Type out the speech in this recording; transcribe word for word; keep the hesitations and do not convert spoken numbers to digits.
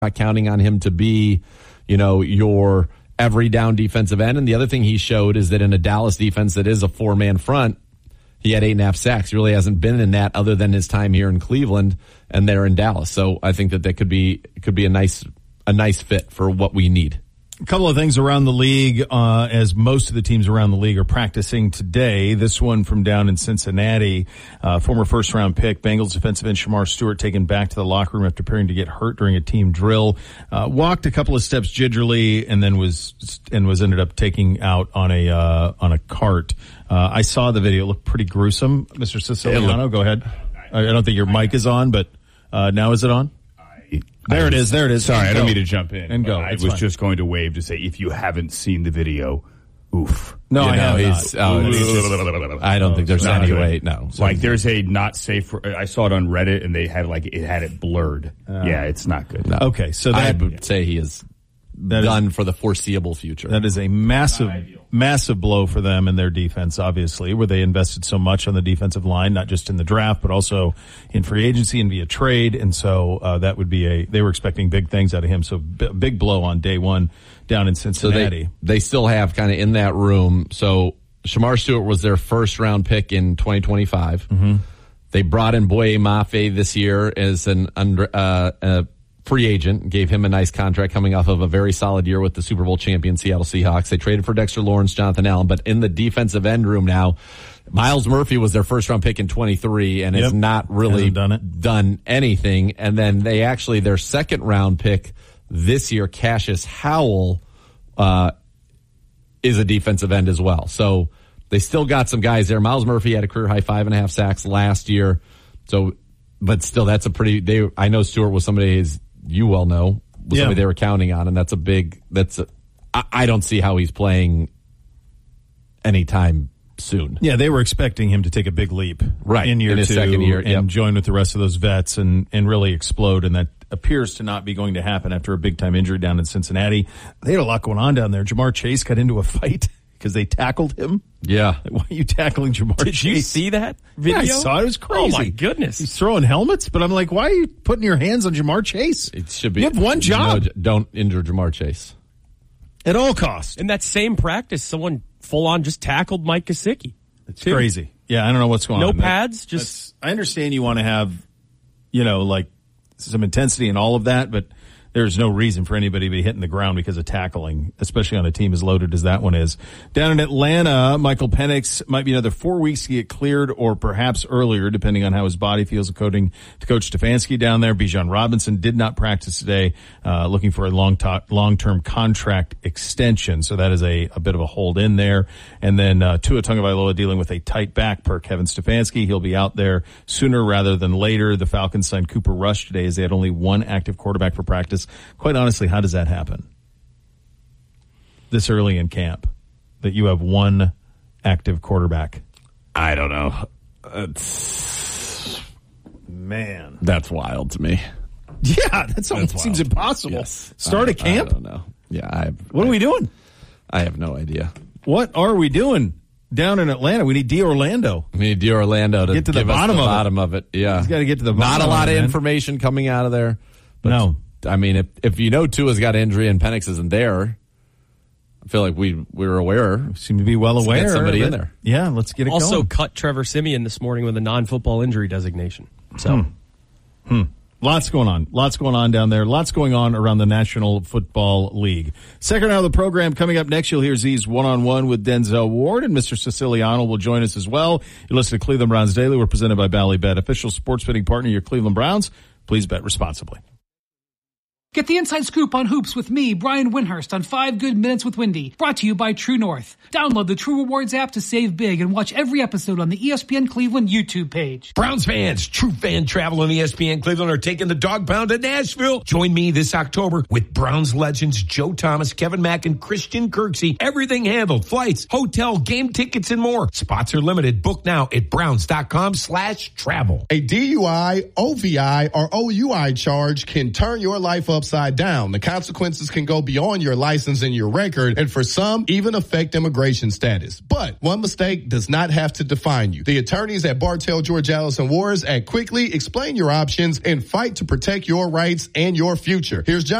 not counting on him to be, you know, your every down defensive end. And the other thing he showed is that in a Dallas defense that is a four-man front, he had eight and a half sacks. He really hasn't been in that other than his time here in Cleveland and there in Dallas. So I think that that could be could be a nice a nice fit for what we need. A couple of things around the league, uh, as most of the teams around the league are practicing today. This one from down in Cincinnati, uh, former first-round pick, Bengals defensive end Shamar Stewart taken back to the locker room after appearing to get hurt during a team drill. Uh, walked a couple of steps gingerly and then was and was ended up taking out on a uh, on a cart. Uh, I saw the video; it looked pretty gruesome. Mister Siciliano, go ahead. I don't think your mic is on, but uh, now is it on? There it is. There it is. Sorry, I don't mean to jump in. And go. I It's was fine. just going to wave to say, if you haven't seen the video, oof. No, You I know, have he's, not. oh, it's just- I don't think there's Not any good. way. No. Like, there's a not safe for, I saw it on Reddit, and they had, like, it had it blurred. yeah, it's not good. No. Okay, so I that would say he is That done is- for the foreseeable future. that is a massive, massive blow for them and their defense, obviously, where they invested so much on the defensive line, not just in the draft, but also in free agency and via trade. And so uh, that would be a, they were expecting big things out of him. So b- big blow on day one down in So Cincinnati. they, they still have kind of in that room. So Shamar Stewart was their first round pick in twenty twenty-five. Mm-hmm. They brought in Boye Mafe this year as an under, uh, uh, free agent, gave him a nice contract coming off of a very solid year with the Super Bowl champion Seattle Seahawks. They traded for Dexter Lawrence, Jonathan Allen, but in the defensive end room now, Miles Murphy was their first round pick in twenty-three and Yep. has not really Hasn't done it. done anything. And then they actually, their second round pick this year, Cassius Howell, uh, is a defensive end as well. So they still got some guys there. Miles Murphy had a career high five and a half sacks last year. So, but still, that's a pretty, they, I know Stewart was somebody, as you well know, was Yeah. somebody they were counting on. And that's a big, that's, a, I, I don't see how he's playing anytime soon. Yeah, they were expecting him to take a big leap Right, in year in his two second year, and yep. join with the rest of those vets and, and really explode. And that appears to not be going to happen after a big-time injury down in Cincinnati. They had a lot going on down there. Jamar Chase got into a fight because they tackled him. Yeah. Why are you tackling Jamar Did Chase? you see that video? Yeah, I saw it. It was crazy. Oh, my goodness. He's throwing helmets, but I'm like, why are you putting your hands on Jamar Chase? It should be. You have one job. No, don't injure Jamar Chase. At all costs. In that same practice, someone full-on just tackled Mike Gesicki. It's crazy. Yeah, I don't know what's going No on. pads, just... That's- I understand you want to have, you know, like some intensity and all of that, but there's no reason for anybody to be hitting the ground because of tackling, especially on a team as loaded as that one is. Down in Atlanta, Michael Penix might be another four weeks to get cleared or perhaps earlier, depending on how his body feels, according to Coach Stefanski down there. Bijan Robinson did not practice today, uh, looking for a long to- long-term contract extension. So that is a, a bit of a hold in there. And then uh, Tua Tagovailoa dealing with a tight back per Kevin Stefanski. He'll be out there sooner rather than later. The Falcons signed Cooper Rush today as they had only one active quarterback for practice. Quite honestly, how does that happen this early in camp that you have one active quarterback? I don't know. It's, Man. that's wild to me. Yeah, that's almost That's seems wild. impossible. Yes. Start I, a camp? I don't know. Yeah. I have, What are we doing? I have no idea. What are we doing down in Atlanta? We need D. Orlando. We need D. Orlando to Get to the give bottom us the of it. bottom of it. Yeah. He's got to get to the Not bottom a lot of of it, man. information coming out of there. But No. I mean, if if you know Tua's got an injury and Penix isn't there, I feel like we we were aware. Seem to be well Let's get aware. somebody of in it. there. Yeah, let's get it Also going. cut Trevor Siemian this morning with a non-football injury designation. So Lots going on. Lots going on down there. Lots going on around the National Football League. Second hour of the program coming up next, you'll hear Z's one-on-one with Denzel Ward, and Mister Siciliano will join us as well. You listen to Cleveland Browns Daily. We're presented by Ballybet, official sports betting partner of your Cleveland Browns. Please bet responsibly. Get the inside scoop on hoops with me, Brian Windhurst, on Five Good Minutes with Wendy, brought to you by True North. Download the True Rewards app to save big and watch every episode on the E S P N Cleveland YouTube page. Browns fans, True Fan Travel and E S P N Cleveland are taking the dog pound to Nashville. Join me this October with Browns legends Joe Thomas, Kevin Mack, and Christian Kirksey. Everything handled. Flights, hotel, game tickets, and more. Spots are limited. Book now at browns.com slash travel. A D U I, O V I, or O U I charge can turn your life upside upside down. The consequences can go beyond your license and your record, and for some, even affect immigration status. But one mistake does not have to define you. The attorneys at Bartell, George Allison Wars act quickly, explain your options, and fight to protect your rights and your future. Here's John.